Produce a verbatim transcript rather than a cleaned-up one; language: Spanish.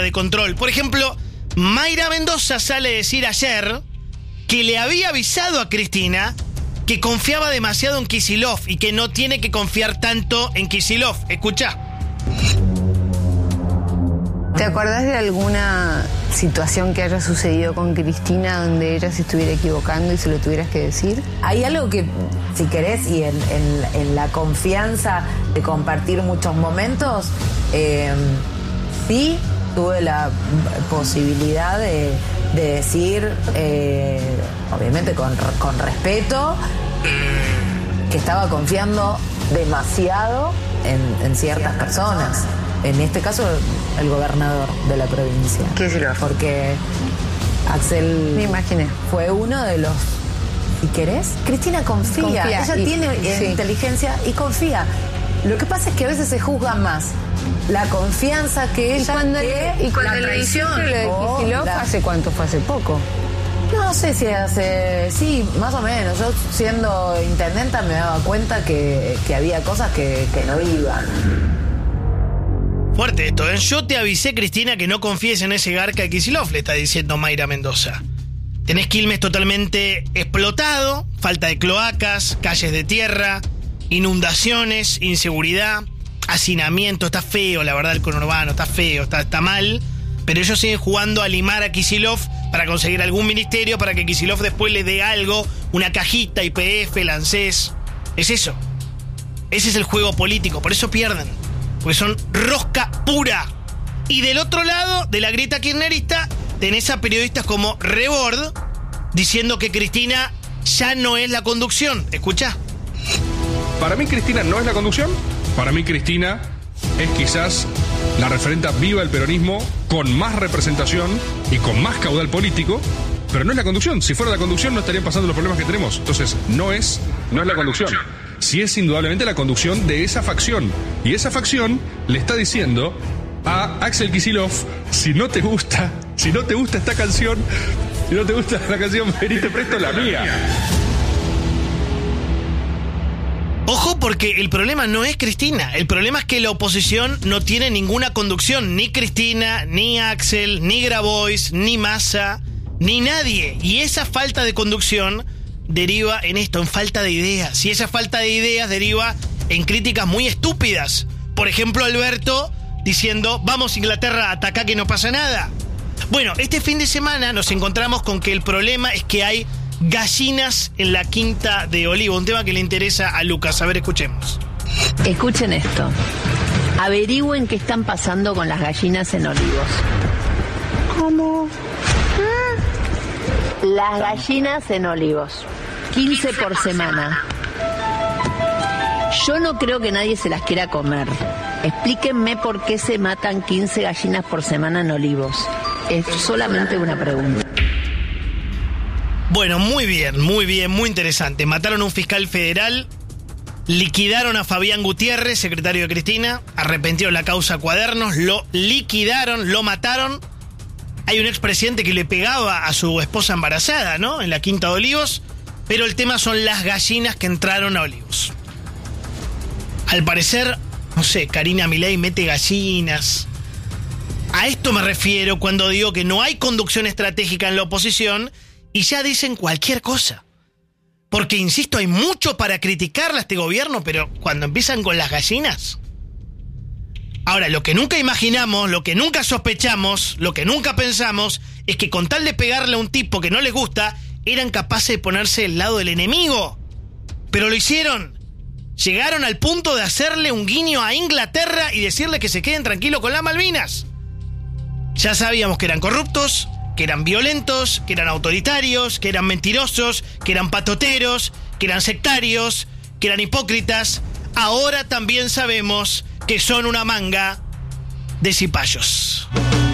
de control. Por ejemplo, Mayra Mendoza sale a decir ayer que le había avisado a Cristina que confiaba demasiado en Kicillof y que no tiene que confiar tanto en Kicillof. Escuchá. ¿Te acordás de alguna situación que haya sucedido con Cristina donde ella se estuviera equivocando y se lo tuvieras que decir? Hay algo que, si querés, y en, en, en la confianza de compartir muchos momentos, eh, sí tuve la posibilidad de, de decir, eh, obviamente con, con respeto, que estaba confiando demasiado en, en ciertas personas. En este caso, el gobernador de la provincia. ¿Qué será? Porque Axel Me imaginé. fue uno de los... ¿Y querés? Cristina confía. Confía, Ella y- tiene sí. inteligencia y confía. Lo que pasa es que a veces se juzga más la confianza que Y ella cuando que le, y cuando la le traición. dijiste lo de o Kicillof, la- ¿hace cuánto fue? Hace poco. No sé si hace... Sí, más o menos. Yo siendo intendenta me daba cuenta que, que había cosas que, que no iban. Fuerte esto, ¿eh? Yo te avisé, Cristina, que no confíes en ese garca de Kicillof, le está diciendo Mayra Mendoza. Tenés Quilmes totalmente explotado, falta de cloacas, calles de tierra, inundaciones, inseguridad, hacinamiento. Está feo, la verdad, el conurbano, está feo, está, está mal. Pero ellos siguen jugando a limar a Kicillof para conseguir algún ministerio, para que Kicillof después le dé algo, una cajita, Y P F, el ANSES. Es eso. Ese es el juego político, por eso pierden. Porque son rosca pura. Y del otro lado, de la grieta kirchnerista, tenés a periodistas como Rebord diciendo que Cristina ya no es la conducción. Escuchá. Para mí Cristina no es la conducción. Para mí Cristina es quizás la referenta viva del peronismo con más representación y con más caudal político, pero no es la conducción. Si fuera la conducción no estarían pasando los problemas que tenemos. Entonces no es, no es la conducción. Sí es indudablemente la conducción de esa facción. Y esa facción le está diciendo a Axel Kicillof, si no te gusta, si no te gusta esta canción, si no te gusta la canción, vení, te presto la mía. Ojo, porque el problema no es Cristina. El problema es que la oposición no tiene ninguna conducción. Ni Cristina, ni Axel, ni Grabois, ni Massa, ni nadie. Y esa falta de conducción deriva en esto, en falta de ideas. Y esa falta de ideas deriva en críticas muy estúpidas. Por ejemplo, Alberto diciendo, vamos Inglaterra, ataca que no pasa nada. Bueno, este fin de semana nos encontramos con que el problema es que hay gallinas en la Quinta de Olivo, un tema que le interesa a Lucas. A ver, escuchemos. Escuchen esto. Averigüen qué están pasando con las gallinas en Olivos. ¿Cómo? Las gallinas en Olivos. quince por semana. Yo no creo que nadie se las quiera comer. Explíquenme por qué se matan quince gallinas por semana en Olivos. Es solamente una pregunta. Bueno, muy bien, muy bien, muy interesante. Mataron a un fiscal federal, liquidaron a Fabián Gutiérrez, secretario de Cristina, arrepentieron la causa Cuadernos, lo liquidaron, lo mataron. Hay un expresidente que le pegaba a su esposa embarazada, ¿no? En la Quinta de Olivos. Pero el tema son las gallinas que entraron a Olivos. Al parecer, no sé, Karina Milei mete gallinas. A esto me refiero cuando digo que no hay conducción estratégica en la oposición y ya dicen cualquier cosa. Porque, insisto, hay mucho para criticarle a este gobierno, pero cuando empiezan con las gallinas... Ahora, lo que nunca imaginamos, lo que nunca sospechamos, lo que nunca pensamos, es que con tal de pegarle a un tipo que no les gusta, eran capaces de ponerse del lado del enemigo. Pero lo hicieron. Llegaron al punto de hacerle un guiño a Inglaterra y decirle que se queden tranquilos con las Malvinas. Ya sabíamos que eran corruptos, que eran violentos, que eran autoritarios, que eran mentirosos, que eran patoteros, que eran sectarios, que eran hipócritas. Ahora también sabemos que son una manga de cipayos.